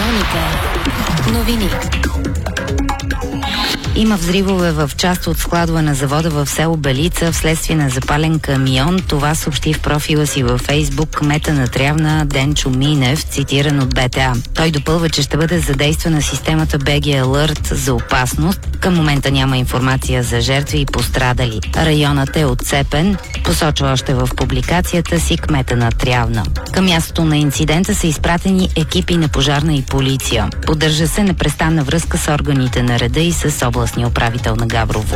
Вероника. Новини. Има взривове в част от складове на завода в село Белица вследствие на запален камион. Това съобщи в профила си във Фейсбук кмета на Трявна Денчо Минев, цитиран от БТА. Той допълва, че ще бъде задействана системата BG Alert за опасност. Към момента няма информация за жертви и пострадали. Районът е отцепен, посочва още в публикацията си кмета на Трявна. Към мястото на инцидента са изпратени екипи на пожарна и полиция. Поддържа се непрестанна връзка с органите на реда и с областния управител на Габрово.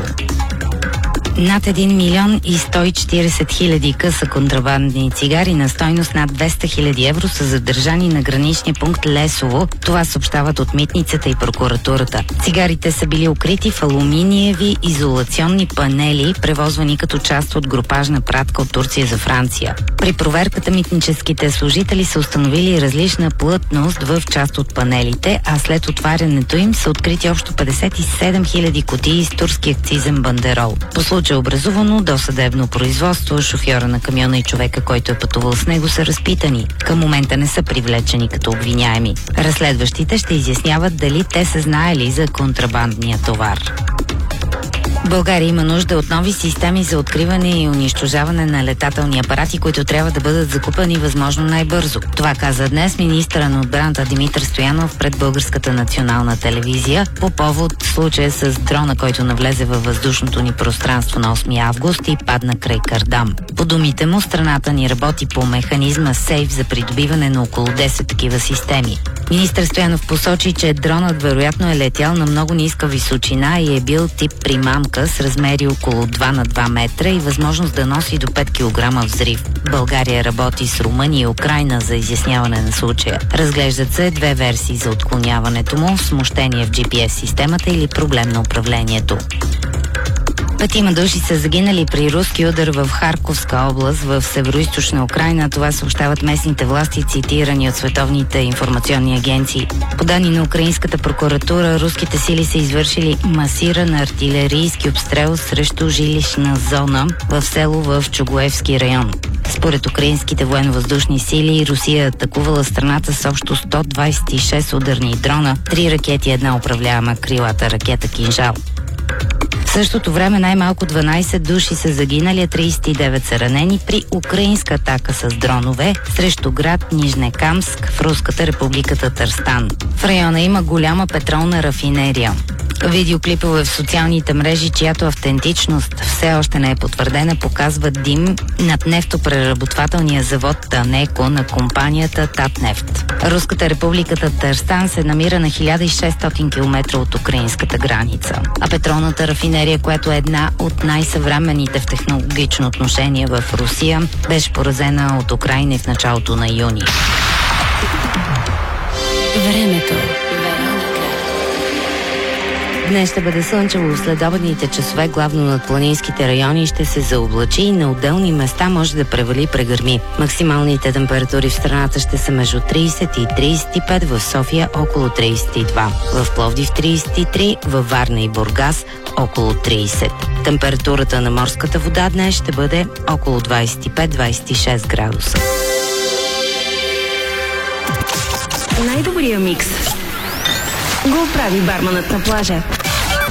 Над 1 милион и 140 хиляди къса контрабандни цигари на стойност над 200 хиляди евро са задържани на граничния пункт Лесово. Това съобщават от митницата и прокуратурата. Цигарите са били укрити в алуминиеви изолационни панели, превозвани като част от групажна пратка от Турция за Франция. При проверката митническите служители са установили различна плътност в част от панелите, а след отварянето им са открити общо 57 хиляди кутии с турски акцизен бандерол. По случай е образувано досъдебно производство. Шофьора на камиона и човека, който е пътувал с него, са разпитани. Към момента не са привлечени като обвиняеми. Разследващите ще изясняват дали те са знаели за контрабандния товар. България има нужда от нови системи за откриване и унищожаване на летателни апарати, които трябва да бъдат закупени възможно най-бързо. Това каза днес министъра на отбраната Димитър Стоянов пред Българската национална телевизия по повод случая с дрона, който навлезе във въздушното ни пространство на 8 август и падна край Кардам. По думите му, страната ни работи по механизма СЕЙФ за придобиване на около 10 такива системи. Министър Стоянов посочи, че дронът вероятно е летял на много ниска височина и е бил тип примамка с размери около 2 на 2 метра и възможност да носи до 5 кг взрив. България работи с Румъния и Украйна за изясняване на случая. Разглеждат се две версии за отклоняването му: смущение в GPS системата или проблем на управлението. 5 души са загинали при руски удар в Харковска област в североизточна Украйна. Това съобщават местните власти, цитирани от световните информационни агенции. По данни на украинската прокуратура, руските сили са извършили масиран артилерийски обстрел срещу жилищна зона в село в Чугуевски район. Според украинските военно-въздушни сили, Русия атакувала страната с общо 126 ударни дрона, 3 ракети, една управляема крилата ракета Кинжал. В същото време най-малко 12 души са загинали, а 39 са ранени при украинска атака с дронове срещу град Нижнекамск в Руската република Татарстан. В района има голяма петролна рафинерия. Видеоклипове в социалните мрежи, чиято автентичност все още не е потвърдена, показват дим над нефтопреработвателния завод Танеко на компанията Татнефт. Руската република Татарстан се намира на 1600 км от украинската граница. А петролната рафинерия, която е една от най-съвременните в технологично отношение в Русия, беше поразена от Украйна в началото на юни. Времето. Днес ще бъде слънчево. В следобедните часове главно над планинските райони ще се заоблачи и на отделни места може да превали прегърми. Максималните температури в страната ще са между 30 и 35, в София около 32, в Пловдив 33, във Варна и Бургас около 30. Температурата на морската вода днес ще бъде около 25-26 градуса. Най-добрия микс го прави барманът на плажа.